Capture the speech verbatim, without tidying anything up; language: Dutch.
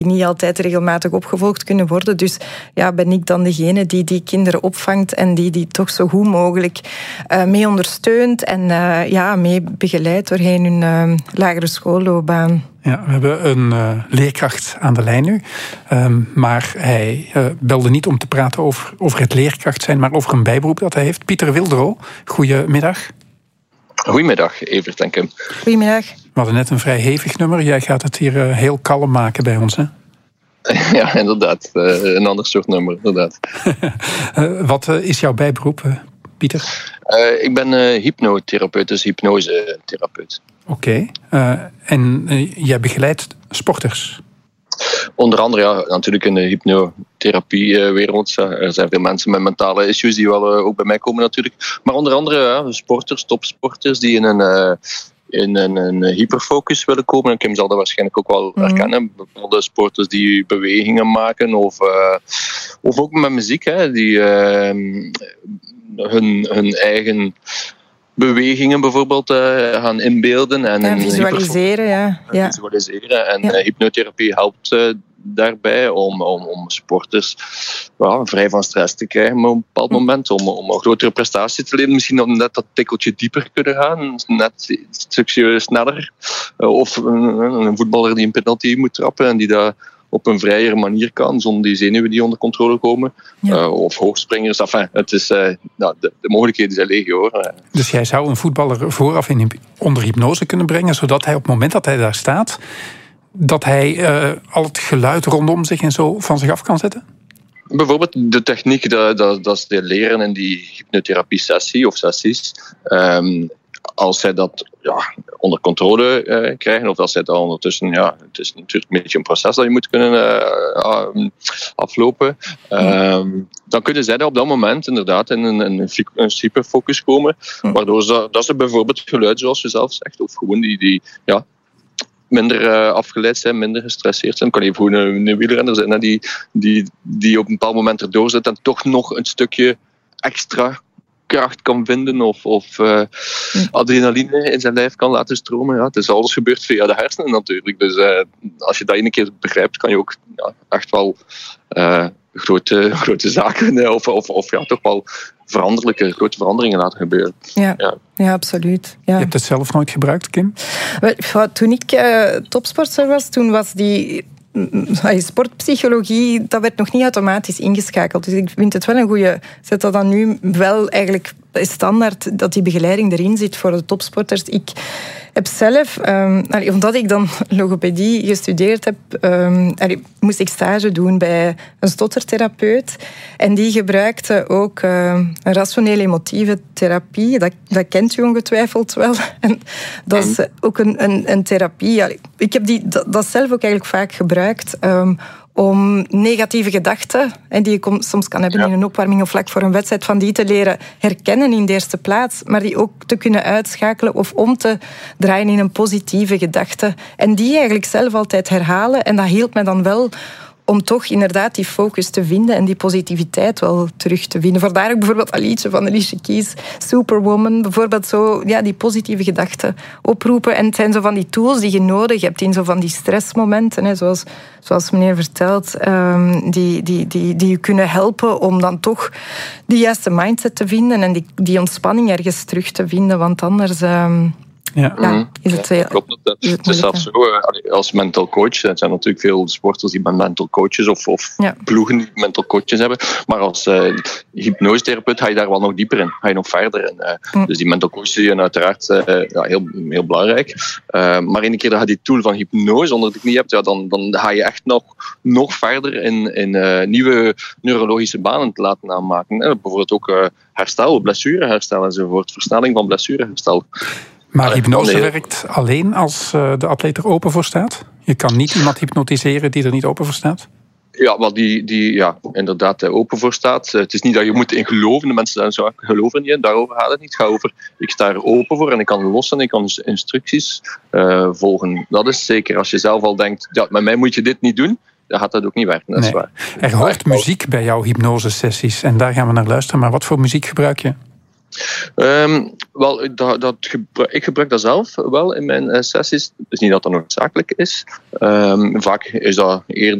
niet altijd regelmatig opgevolgd kunnen worden. Dus ja, ben ik dan degene die die kinderen opvangt en die die toch zo goed mogelijk uh, mee ondersteunt en uh, ja, mee begeleidt doorheen hun uh, lagere schoolloopbaan. Ja, we hebben een uh, leerkracht aan de lijn nu. Um, maar hij uh, belde niet om te praten over, over het leerkracht zijn, maar over een bijberoep dat hij heeft. Pieter Wildero, goedemiddag. Goedemiddag, Evert en Kim. Goedemiddag. We hadden net een vrij hevig nummer. Jij gaat het hier uh, heel kalm maken bij ons, hè? Ja, inderdaad. Uh, een ander soort nummer, inderdaad. uh, wat uh, is jouw bijberoep, uh, Pieter? Uh, ik ben uh, hypnotherapeut, dus hypnosetherapeut. Oké. Okay. Uh, en uh, jij begeleidt sporters? Onder andere, ja, natuurlijk in de hypnotherapiewereld. Er zijn veel mensen met mentale issues die wel uh, ook bij mij komen natuurlijk. Maar onder andere ja, sporters, topsporters die in een... Uh, in een, een hyperfocus willen komen. En Kim zal dat waarschijnlijk ook wel mm. herkennen. Bepaalde sporters die bewegingen maken of, uh, of ook met muziek, hè, die uh, hun, hun eigen bewegingen bijvoorbeeld uh, gaan inbeelden. En ja, visualiseren, ja. ja. Visualiseren. En ja. uh, hypnotherapie helpt uh, daarbij om, om, om sporters ja, vrij van stress te krijgen op een bepaald moment, om, om een grotere prestatie te leveren. Misschien nog net dat tikkeltje dieper kunnen gaan, net een stukje sneller. Uh, of een, een voetballer die een penalty moet trappen en die dat op een vrijere manier kan, zonder die zenuwen die onder controle komen. Ja. Uh, of hoogspringers. Enfin, het is, uh, nou, de, de mogelijkheden zijn legio, hoor. Dus jij zou een voetballer vooraf in, onder hypnose kunnen brengen, zodat hij op het moment dat hij daar staat, dat hij uh, al het geluid rondom zich en zo van zich af kan zetten? Bijvoorbeeld de techniek, dat, dat, dat ze leren in die hypnotherapie-sessie of sessies. Um, als zij dat ja, onder controle uh, krijgen, of als zij dat ondertussen, ja, het is natuurlijk een beetje een proces dat je moet kunnen uh, aflopen, um, dan kunnen zij dat op dat moment inderdaad in een, een, een hyperfocus komen, waardoor ze, dat ze bijvoorbeeld geluid, zoals je zelf zegt, of gewoon die, die ja, minder uh, afgeleid zijn, minder gestresseerd zijn. Kan even gewoon een, een wielrenner zijn, hè, die, die, die op een bepaald moment erdoor zit en toch nog een stukje extra kracht kan vinden of, of uh, adrenaline in zijn lijf kan laten stromen. Ja, het is alles gebeurd via de hersenen natuurlijk. Dus uh, als je dat een keer begrijpt, kan je ook ja, echt wel uh, grote, grote zaken of, of, of ja, toch wel veranderlijke, grote veranderingen laten gebeuren. Ja, ja. ja absoluut. Ja. Je hebt het zelf nooit gebruikt, Kim? Wel, toen ik uh, topsporter was, toen was die sportpsychologie, dat werd nog niet automatisch ingeschakeld. Dus ik vind het wel een goede zet dat dan nu wel eigenlijk standaard dat die begeleiding erin zit voor de topsporters. Ik heb zelf, um, allee, omdat ik dan logopedie gestudeerd heb, um, allee, moest ik stage doen bij een stottertherapeut. En die gebruikte ook uh, een rationele emotieve therapie. Dat, dat kent u ongetwijfeld wel. En dat is ook een, een, een therapie. Allee, ik heb die, dat, dat zelf ook eigenlijk vaak gebruikt um, om negatieve gedachten, die je soms kan hebben in een opwarming of vlak voor een wedstrijd, van die te leren herkennen in de eerste plaats, maar die ook te kunnen uitschakelen of om te draaien in een positieve gedachte. En die eigenlijk zelf altijd herhalen. En dat hielp mij dan wel om toch inderdaad die focus te vinden en die positiviteit wel terug te vinden. Vandaar ook bijvoorbeeld een liedje van Alicia Keys, Superwoman, bijvoorbeeld zo, ja, die positieve gedachten oproepen. En het zijn zo van die tools die je nodig hebt in zo van die stressmomenten, hè, zoals, zoals meneer vertelt, um, die, die, die, die je kunnen helpen om dan toch die juiste mindset te vinden en die, die ontspanning ergens terug te vinden, want anders Um, Ja, ja, is het, ja, klopt. Het, is het is zelfs zo, als mental coach, er zijn natuurlijk veel sporters die mental coaches of, of ja. ploegen die mental coaches hebben, maar als uh, hypnosetherapeut ga je daar wel nog dieper in, ga je nog verder in. Uh, mm. Dus die mental coaches zijn uiteraard uh, ja, heel, heel belangrijk. Uh, maar een keer dat je die tool van hypnose onder de knie hebt, ja, dan, dan ga je echt nog, nog verder in, in uh, nieuwe neurologische banen te laten aanmaken. Uh, bijvoorbeeld ook uh, herstel, blessureherstel enzovoort, versnelling van blessureherstel. Maar hypnose werkt alleen als uh, de atleet er open voor staat? Je kan niet iemand hypnotiseren die er niet open voor staat? Ja, wel die, die ja, inderdaad open voor staat. Het is niet dat je moet in geloven. De mensen zijn zo, geloven niet. Daarover gaat het niet. Het gaat over, ik sta er open voor en ik kan lossen en ik kan instructies uh, volgen. Dat is zeker. Als je zelf al denkt, ja, met mij moet je dit niet doen, dan gaat dat ook niet werken. Dat is waar. Er hoort muziek bij jouw hypnosesessies en daar gaan we naar luisteren. Maar wat voor muziek gebruik je? Um, wel, dat, dat gebruik, ik gebruik dat zelf wel in mijn uh, sessies. Dus niet dat dat noodzakelijk is. Um, vaak is dat eerder